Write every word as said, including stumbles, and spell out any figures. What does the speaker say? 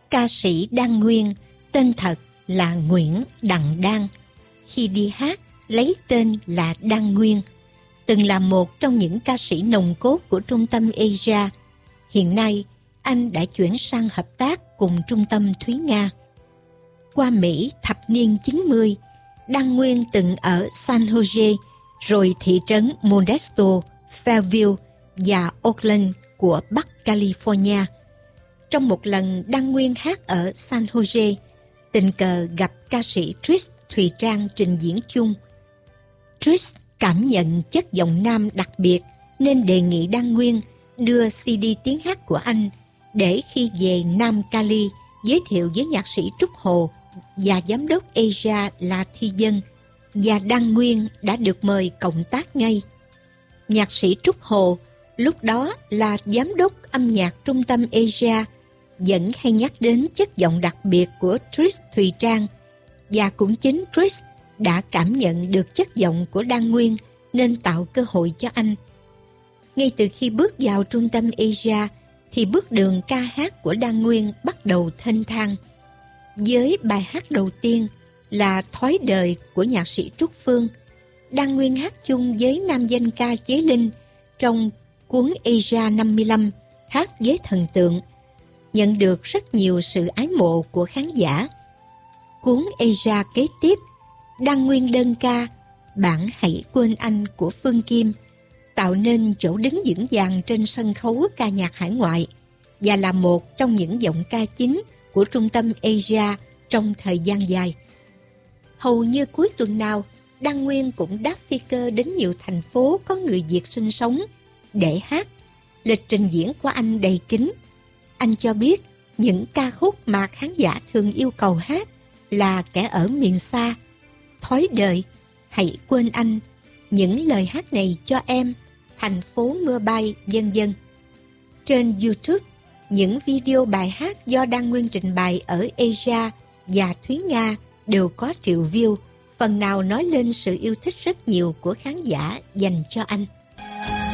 Ca sĩ Đan Nguyên, tên thật là Nguyễn Đặng Đan, khi đi hát lấy tên là Đan Nguyên, từng là một trong những ca sĩ nòng cốt của Trung tâm Asia. Hiện nay, anh đã chuyển sang hợp tác cùng Trung tâm Thúy Nga. Qua Mỹ thập niên chín mươi, Đan Nguyên từng ở San Jose, rồi thị trấn Modesto, Fairview và Oakland của Bắc California. Trong một lần Đan Nguyên hát ở San Jose, tình cờ gặp ca sĩ Trish Thùy Trang trình diễn chung. Trish cảm nhận chất giọng nam đặc biệt nên đề nghị Đan Nguyên đưa xê đê tiếng hát của anh để khi về Nam Cali giới thiệu với nhạc sĩ Trúc Hồ và giám đốc Asia là Thi Dân, và Đan Nguyên đã được mời cộng tác ngay. Nhạc sĩ Trúc Hồ lúc đó là giám đốc âm nhạc Trung tâm Asia, vẫn hay nhắc đến chất giọng đặc biệt của Trish Thùy Trang, và cũng chính Trish đã cảm nhận được chất giọng của Đan Nguyên nên tạo cơ hội cho anh. Ngay từ khi bước vào Trung tâm Asia thì bước đường ca hát của Đan Nguyên bắt đầu thênh thang. Với bài hát đầu tiên là Thói Đời của nhạc sĩ Trúc Phương, Đan Nguyên hát chung với nam danh ca Chế Linh trong cuốn Asia năm mươi lăm, hát với thần tượng, nhận được rất nhiều sự ái mộ của khán giả. Cuốn Asia kế tiếp, Đan Nguyên đơn ca Bạn Hãy Quên Anh của Phương Kim, tạo nên chỗ đứng vững vàng trên sân khấu ca nhạc hải ngoại và là một trong những giọng ca chính của Trung tâm Asia trong thời gian dài. Hầu như cuối tuần nào, Đan Nguyên cũng đáp phi cơ đến nhiều thành phố có người Việt sinh sống để hát. Lịch trình diễn của anh đầy kín. Anh cho biết những ca khúc mà khán giả thường yêu cầu hát là Kẻ Ở Miền Xa, Thói Đời, Hãy Quên Anh, Những Lời Hát Này Cho Em, Thành Phố Mưa Bay, vân vân. Trên YouTube, những video bài hát do Đan Nguyên trình bày ở Asia và Thúy Nga đều có triệu view, phần nào nói lên sự yêu thích rất nhiều của khán giả dành cho anh.